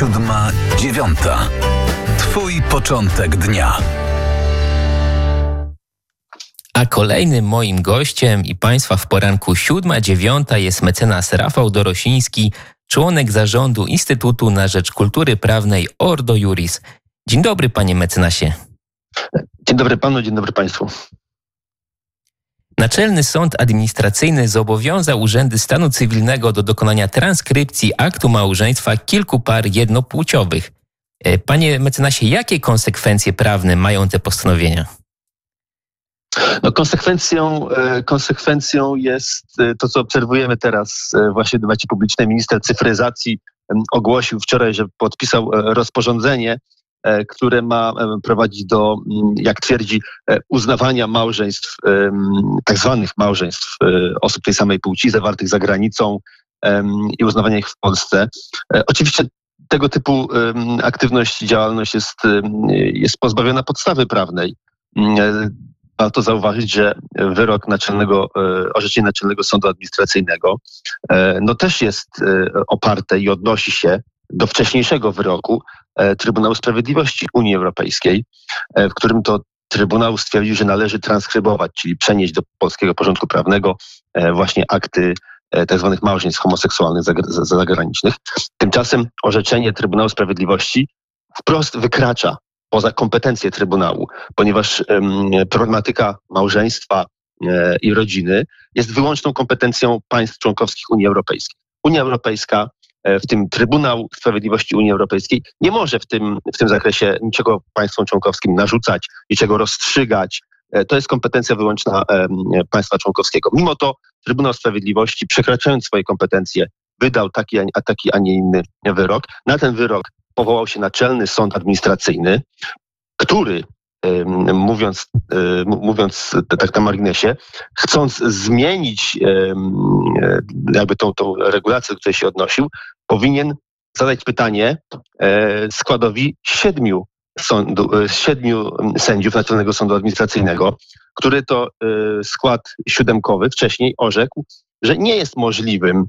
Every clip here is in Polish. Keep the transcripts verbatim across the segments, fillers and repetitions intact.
Siódma, dziewiąta. Twój początek dnia. A kolejnym moim gościem i Państwa w poranku siódma dziewiąta jest mecenas Rafał Dorosiński, członek zarządu Instytutu na Rzecz Kultury Prawnej Ordo Iuris. Dzień dobry, panie mecenasie. Dzień dobry panu, dzień dobry państwu. Naczelny Sąd Administracyjny zobowiązał urzędy stanu cywilnego do dokonania transkrypcji aktu małżeństwa kilku par jednopłciowych. Panie mecenasie, jakie konsekwencje prawne mają te postanowienia? No, konsekwencją, konsekwencją jest to, co obserwujemy teraz właśnie w debacie publicznej. Minister cyfryzacji ogłosił wczoraj, że podpisał rozporządzenie, które ma prowadzić do, jak twierdzi, uznawania małżeństw, tak zwanych małżeństw osób tej samej płci zawartych za granicą i uznawania ich w Polsce. Oczywiście tego typu aktywność i działalność jest, jest pozbawiona podstawy prawnej. Warto zauważyć, że wyrok naczelnego, orzeczenie Naczelnego Sądu Administracyjnego no też jest oparte i odnosi się do wcześniejszego wyroku Trybunału Sprawiedliwości Unii Europejskiej, w którym to Trybunał stwierdził, że należy transkrybować, czyli przenieść do polskiego porządku prawnego właśnie akty tak zwanych małżeństw homoseksualnych zagranicznych. Tymczasem orzeczenie Trybunału Sprawiedliwości wprost wykracza poza kompetencje Trybunału, ponieważ um, problematyka małżeństwa e, i rodziny jest wyłączną kompetencją państw członkowskich Unii Europejskiej. Unia Europejska, e, w tym Trybunał Sprawiedliwości Unii Europejskiej, nie może w tym, w tym zakresie niczego państwom członkowskim narzucać, niczego rozstrzygać. E, to jest kompetencja wyłączna e, państwa członkowskiego. Mimo to Trybunał Sprawiedliwości, przekraczając swoje kompetencje, wydał taki, a taki, a nie inny wyrok. Na ten wyrok powołał się Naczelny Sąd Administracyjny, który, mówiąc, mówiąc tak na marginesie, chcąc zmienić jakby tą, tą regulację, do której się odnosił, powinien zadać pytanie składowi siedmiu, sądu, siedmiu sędziów Naczelnego Sądu Administracyjnego, który to skład siódemkowy wcześniej orzekł, że nie jest możliwym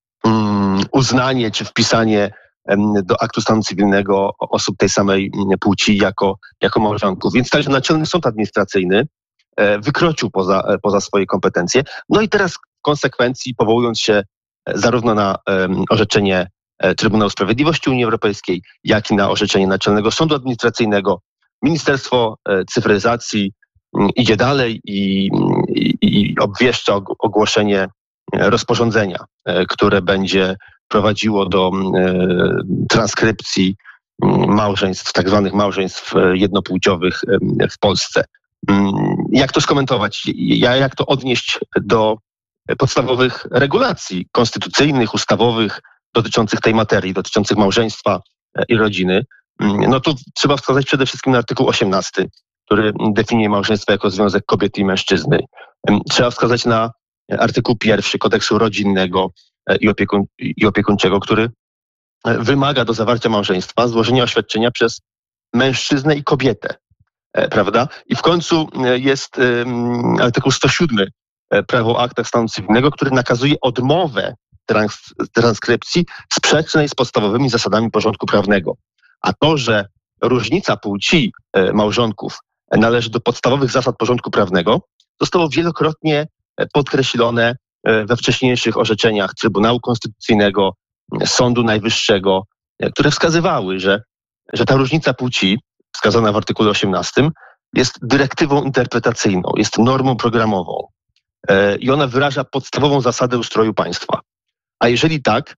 uznanie czy wpisanie do aktu stanu cywilnego osób tej samej płci jako, jako małżonków. Więc także Naczelny Sąd Administracyjny wykroczył poza, poza swoje kompetencje. No i teraz w konsekwencji, powołując się zarówno na orzeczenie Trybunału Sprawiedliwości Unii Europejskiej, jak i na orzeczenie Naczelnego Sądu Administracyjnego, Ministerstwo Cyfryzacji idzie dalej i, i, i obwieszcza ogłoszenie rozporządzenia, które będzie prowadziło do e, transkrypcji małżeństw, tak zwanych małżeństw jednopłciowych w Polsce. Jak to skomentować? Jak to odnieść do podstawowych regulacji konstytucyjnych, ustawowych dotyczących tej materii, dotyczących małżeństwa i rodziny? No tu trzeba wskazać przede wszystkim na artykuł osiemnasty, który definiuje małżeństwo jako związek kobiety i mężczyzny. Trzeba wskazać na artykuł pierwszy Kodeksu Rodzinnego i, opiekun, i opiekuńczego, który wymaga do zawarcia małżeństwa złożenia oświadczenia przez mężczyznę i kobietę, prawda? I w końcu jest um, artykuł sto siódmy Prawo o aktach stanu cywilnego, który nakazuje odmowę trans, transkrypcji sprzecznej z podstawowymi zasadami porządku prawnego. A to, że różnica płci małżonków należy do podstawowych zasad porządku prawnego, zostało wielokrotnie podkreślone we wcześniejszych orzeczeniach Trybunału Konstytucyjnego, Sądu Najwyższego, które wskazywały, że, że ta różnica płci, wskazana w artykule osiemnastym, jest dyrektywą interpretacyjną, jest normą programową i ona wyraża podstawową zasadę ustroju państwa. A jeżeli tak,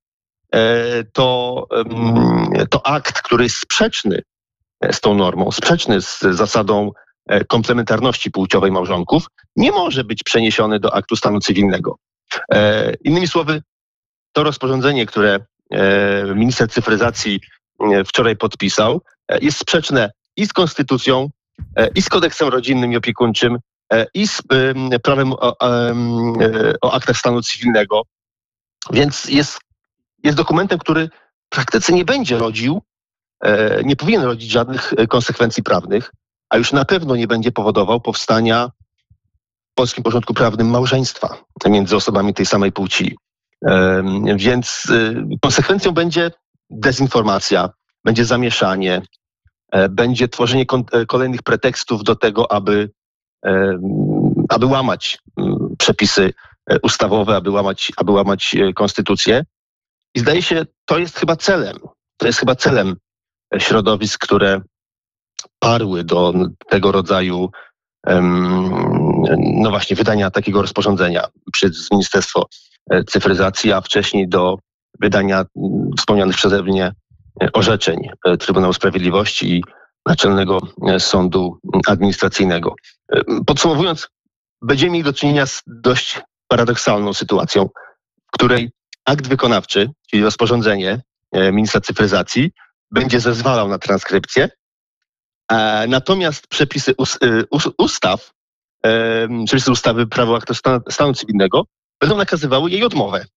to, to akt, który jest sprzeczny z tą normą, sprzeczny z zasadą komplementarności płciowej małżonków, nie może być przeniesiony do aktu stanu cywilnego. Innymi słowy, to rozporządzenie, które minister cyfryzacji wczoraj podpisał, jest sprzeczne i z konstytucją, i z kodeksem rodzinnym i opiekuńczym, i z prawem o, o aktach stanu cywilnego. Więc jest, jest dokumentem, który w praktyce nie będzie rodził, nie powinien rodzić żadnych konsekwencji prawnych, a już na pewno nie będzie powodował powstania w polskim porządku prawnym małżeństwa między osobami tej samej płci. Więc konsekwencją będzie dezinformacja, będzie zamieszanie, będzie tworzenie kolejnych pretekstów do tego, aby, aby łamać przepisy ustawowe, aby łamać, aby łamać konstytucję. I zdaje się, to jest chyba celem. To jest chyba celem środowisk, które parły do tego rodzaju no właśnie wydania takiego rozporządzenia przez Ministerstwo Cyfryzacji, a wcześniej do wydania wspomnianych przeze mnie orzeczeń Trybunału Sprawiedliwości i Naczelnego Sądu Administracyjnego. Podsumowując, będziemy mieli do czynienia z dość paradoksalną sytuacją, w której akt wykonawczy, czyli rozporządzenie ministra cyfryzacji, będzie zezwalał na transkrypcję, natomiast przepisy ustaw, przepisy ustawy Prawo aktu stanu cywilnego będą nakazywały jej odmowę.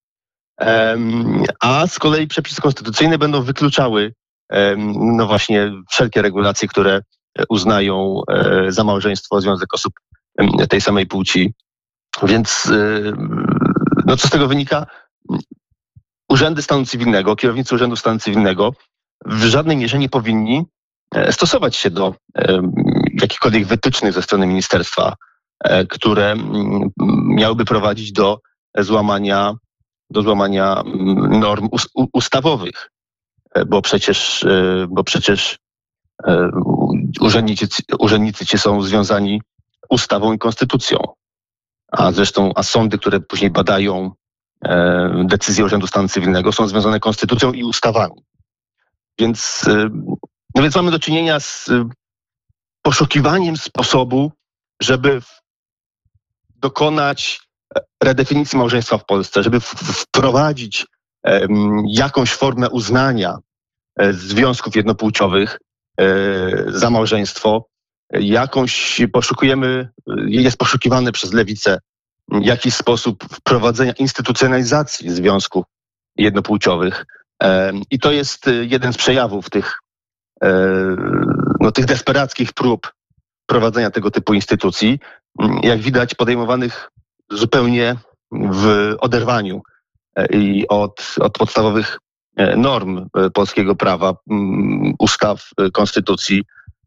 A z kolei przepisy konstytucyjne będą wykluczały no właśnie wszelkie regulacje, które uznają za małżeństwo związek osób tej samej płci. Więc no co z tego wynika? Urzędy stanu cywilnego, kierownicy Urzędu Stanu Cywilnego w żadnej mierze nie powinni stosować się do jakichkolwiek wytycznych ze strony ministerstwa, które miałyby prowadzić do złamania, do złamania norm ustawowych, bo przecież, bo przecież urzędnicy, urzędnicy ci są związani ustawą i konstytucją, a zresztą a sądy, które później badają decyzje Urzędu Stanu Cywilnego, są związane konstytucją i ustawami. Więc, no więc mamy do czynienia z poszukiwaniem sposobu, żeby dokonać redefinicji małżeństwa w Polsce, żeby wprowadzić jakąś formę uznania związków jednopłciowych za małżeństwo. Jakąś poszukujemy, jest poszukiwane przez lewicę jakiś sposób wprowadzenia instytucjonalizacji związków jednopłciowych. I to jest jeden z przejawów tych, no, tych desperackich prób prowadzenia tego typu instytucji, jak widać podejmowanych zupełnie w oderwaniu i od, od podstawowych norm polskiego prawa, ustaw, konstytucji.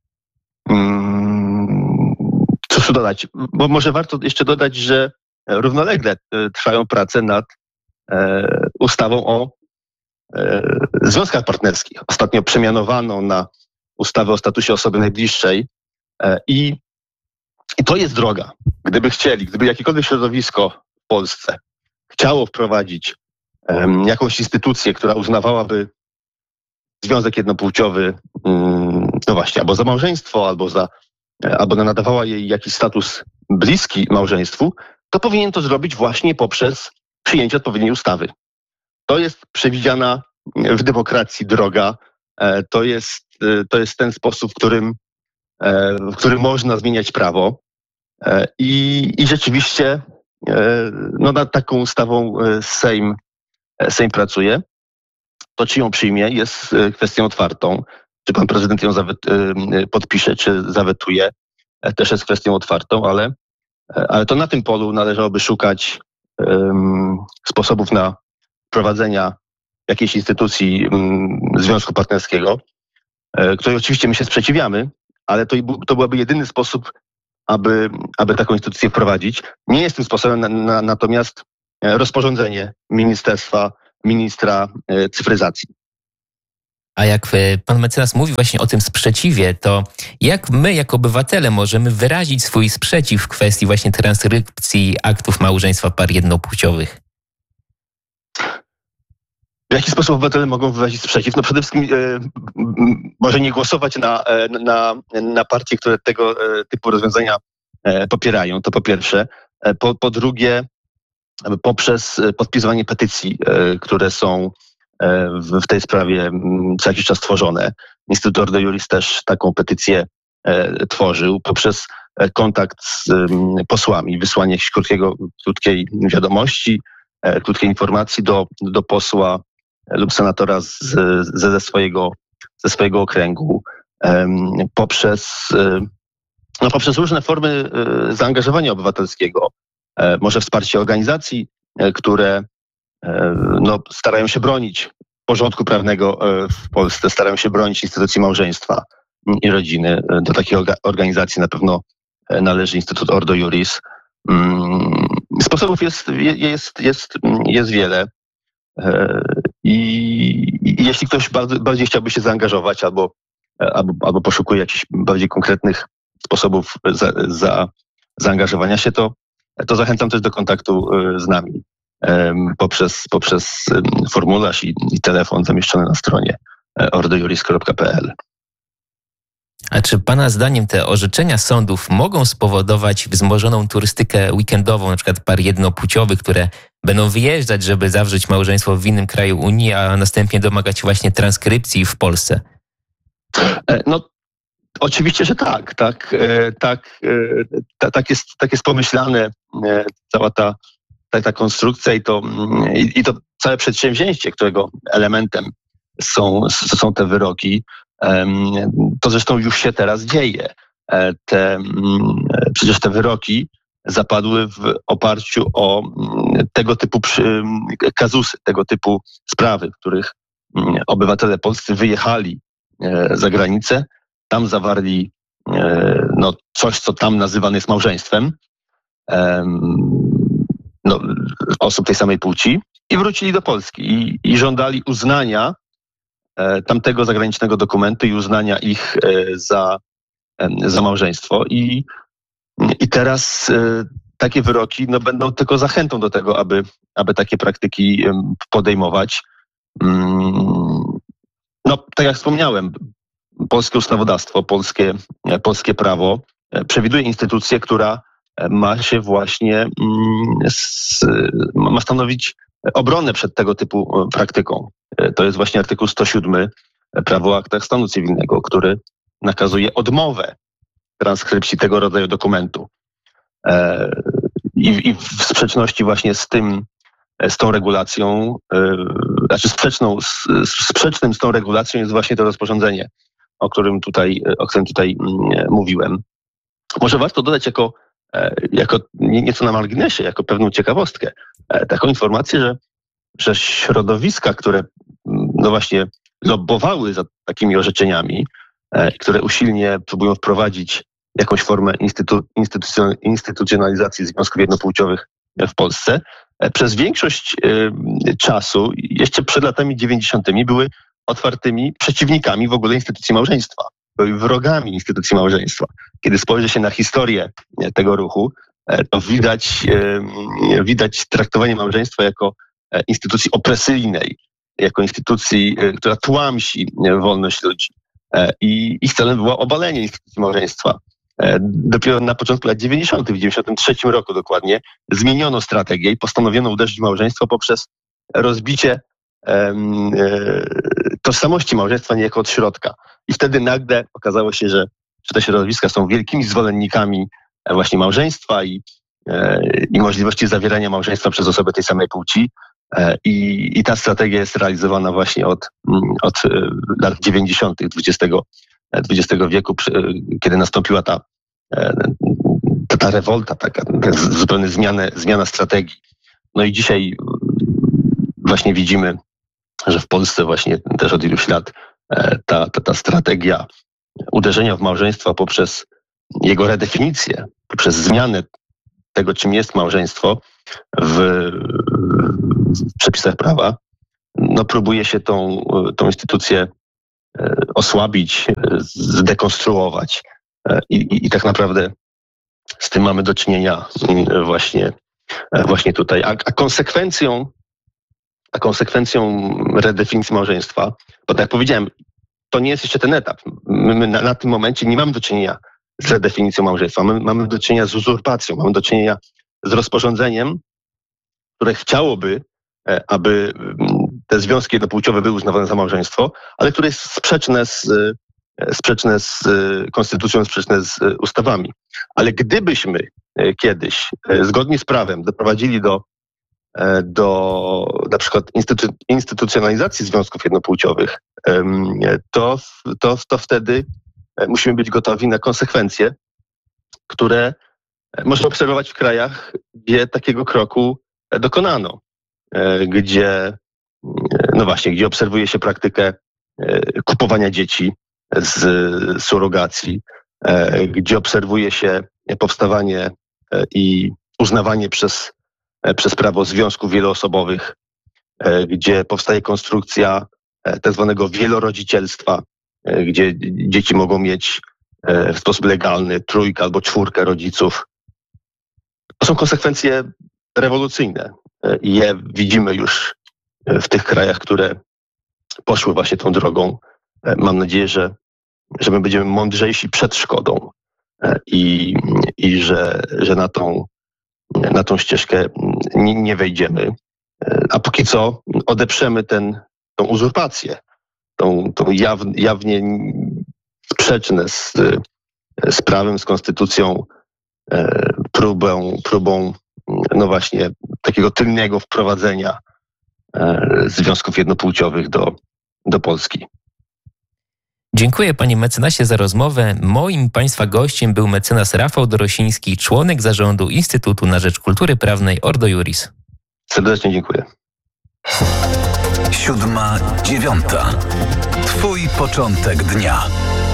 Cóż tu dodać? Bo może warto jeszcze dodać, że równolegle trwają prace nad ustawą o związkach partnerskich. Ostatnio przemianowano na ustawę o statusie osoby najbliższej i, i to jest droga. Gdyby chcieli, gdyby jakiekolwiek środowisko w Polsce chciało wprowadzić um, jakąś instytucję, która uznawałaby związek jednopłciowy, um, no właśnie, albo za małżeństwo, albo za, albo nadawała jej jakiś status bliski małżeństwu, to powinien to zrobić właśnie poprzez przyjęcie odpowiedniej ustawy. To jest przewidziana w demokracji droga. To jest, to jest ten sposób, w którym, w którym można zmieniać prawo. I, i rzeczywiście no, nad taką ustawą Sejm, Sejm pracuje. To, czy ją przyjmie, jest kwestią otwartą. Czy pan prezydent ją zawet, podpisze, czy zawetuje, też jest kwestią otwartą, ale, ale to na tym polu należałoby szukać um, sposobów na prowadzenia jakiejś instytucji um, związku partnerskiego, e, której oczywiście my się sprzeciwiamy, ale to, to byłby jedyny sposób, aby, aby taką instytucję wprowadzić. Nie jest tym sposobem na, na, natomiast rozporządzenie ministerstwa, ministra e, cyfryzacji. A jak pan mecenas mówi właśnie o tym sprzeciwie, to jak my jako obywatele możemy wyrazić swój sprzeciw w kwestii właśnie transkrypcji aktów małżeństwa par jednopłciowych? W jaki sposób obywatele mogą wyrazić sprzeciw? No przede wszystkim e, może nie głosować na, na, na partie, które tego e, typu rozwiązania e, popierają, to po pierwsze. E, po, po drugie, poprzez podpisywanie petycji, e, które są e, w, w tej sprawie m, co jakiś czas tworzone. Instytut Ordo Iuris też taką petycję e, tworzył, poprzez e, kontakt z e, posłami, wysłanie jakiejś krótkiego, krótkiej wiadomości, e, krótkiej informacji do, do posła lub senatora z, z, ze, swojego, ze swojego okręgu, um, poprzez, um, no, poprzez różne formy um, zaangażowania obywatelskiego, um, może wsparcie organizacji, um, które um, no, starają się bronić porządku prawnego w Polsce starają się bronić instytucji małżeństwa i rodziny. Do takiej organizacji na pewno należy Instytut Ordo Iuris. Sposobów jest, jest, jest, jest wiele i, i jeśli ktoś bardzo, bardziej chciałby się zaangażować albo, albo, albo poszukuje jakichś bardziej konkretnych sposobów za, za, zaangażowania się, to, to zachęcam też do kontaktu z nami poprzez, poprzez formularz i, i telefon zamieszczony na stronie ordo iuris kropka p l. A czy Pana zdaniem te orzeczenia sądów mogą spowodować wzmożoną turystykę weekendową, na przykład par jednopłciowych, które będą wyjeżdżać, żeby zawrzeć małżeństwo w innym kraju Unii, a następnie domagać się właśnie transkrypcji w Polsce? No oczywiście, że tak. Tak, tak, tak, jest, tak jest pomyślane cała ta, ta, ta konstrukcja i to, i, i to całe przedsięwzięcie, którego elementem są, są te wyroki. To zresztą już się teraz dzieje. Te, przecież te wyroki zapadły w oparciu o tego typu kazusy, tego typu sprawy, w których obywatele polscy wyjechali za granicę, tam zawarli no, coś, co tam nazywane jest małżeństwem no, osób tej samej płci i wrócili do Polski i, i żądali uznania tamtego zagranicznego dokumentu i uznania ich za, za małżeństwo. I, i teraz takie wyroki no, będą tylko zachętą do tego, aby, aby takie praktyki podejmować. No, tak jak wspomniałem, polskie ustawodawstwo, polskie, polskie prawo przewiduje instytucję, która ma się właśnie, ma stanowić obronę przed tego typu praktyką. To jest właśnie artykuł sto siedem Prawo o aktach stanu cywilnego, który nakazuje odmowę transkrypcji tego rodzaju dokumentu. I, i w sprzeczności właśnie z tym, z tą regulacją, znaczy sprzeczną, sprzecznym z tą regulacją jest właśnie to rozporządzenie, o którym tutaj, o którym tutaj mówiłem. Może warto dodać jako, jako nieco na marginesie, jako pewną ciekawostkę, taką informację, że, że środowiska, które no właśnie lobbowały za takimi orzeczeniami, które usilnie próbują wprowadzić jakąś formę instytu, instytucjonalizacji związków jednopłciowych w Polsce, przez większość czasu, jeszcze przed latami dziewięćdziesiątymi były otwartymi przeciwnikami w ogóle instytucji małżeństwa. Były wrogami instytucji małżeństwa. Kiedy spojrzy się na historię tego ruchu, to widać, widać traktowanie małżeństwa jako instytucji opresyjnej, jako instytucji, która tłamsi wolność ludzi. I ich celem było obalenie instytucji małżeństwa. Dopiero na początku lat dziewięćdziesiątych, w dziewięćdziesiątym trzecim roku dokładnie, zmieniono strategię i postanowiono uderzyć w małżeństwo poprzez rozbicie um, e, tożsamości małżeństwa niejako od środka. I wtedy nagle okazało się, że, że te środowiska są wielkimi zwolennikami właśnie małżeństwa i, e, i możliwości zawierania małżeństwa przez osoby tej samej płci. E, i, I ta strategia jest realizowana właśnie od, od lat dziewięćdziesiątych dwudziestego wieku, kiedy nastąpiła ta, ta, ta rewolta, taka, taka zupełnie zmiana, zmiana strategii. No i dzisiaj właśnie widzimy, że w Polsce właśnie też od iluś lat ta, ta, ta strategia uderzenia w małżeństwo poprzez jego redefinicję, poprzez zmianę tego, czym jest małżeństwo w, w przepisach prawa, no próbuje się tą, tą instytucję osłabić, zdekonstruować. I, i, I tak naprawdę z tym mamy do czynienia właśnie, właśnie tutaj. A, a konsekwencją a konsekwencją redefinicji małżeństwa, bo tak jak powiedziałem, to nie jest jeszcze ten etap. My, my na, na tym momencie nie mamy do czynienia z redefinicją małżeństwa. My mamy do czynienia z uzurpacją, mamy do czynienia z rozporządzeniem, które chciałoby, aby te związki jednopłciowe były uznawane za małżeństwo, ale które jest sprzeczne z, sprzeczne z konstytucją, sprzeczne z ustawami. Ale gdybyśmy kiedyś zgodnie z prawem doprowadzili do, do na przykład instytu, instytucjonalizacji związków jednopłciowych, to, to, to wtedy musimy być gotowi na konsekwencje, które można obserwować w krajach, gdzie takiego kroku dokonano, gdzie no właśnie, gdzie obserwuje się praktykę kupowania dzieci z surogacji, gdzie obserwuje się powstawanie i uznawanie przez, przez prawo związków wieloosobowych, gdzie powstaje konstrukcja tak zwanego wielorodzicielstwa, gdzie dzieci mogą mieć w sposób legalny trójkę albo czwórkę rodziców. To są konsekwencje rewolucyjne i je widzimy już w tych krajach, które poszły właśnie tą drogą. Mam nadzieję, że, że my będziemy mądrzejsi przed szkodą i, i że, że na, tą, na tą ścieżkę nie, nie wejdziemy. A póki co odeprzemy ten, tą uzurpację, tą, tą jaw, jawnie sprzeczne z, z prawem, z konstytucją próbę, próbą no właśnie takiego tylnego wprowadzenia związków jednopłciowych do, do Polski. Dziękuję panie mecenasie za rozmowę. Moim państwa gościem był mecenas Rafał Dorosiński, członek zarządu Instytutu na Rzecz Kultury Prawnej Ordo Iuris. Serdecznie dziękuję. Siódma, dziewiąta. Twój początek dnia.